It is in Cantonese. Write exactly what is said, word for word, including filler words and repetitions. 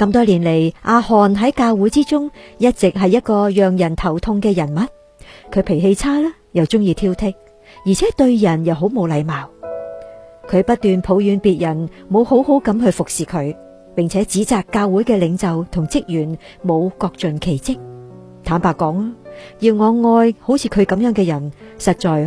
咁多年嚟，阿漢喺教會之中一直係一個讓人頭痛嘅人物。佢脾氣差啦，又中意挑剔，而且對人又好冇禮貌。佢不斷抱怨別人冇好好咁去服侍佢，並且指責教會嘅領袖同職員冇各盡其職。坦白講啊，要我愛好似佢咁樣嘅人，實在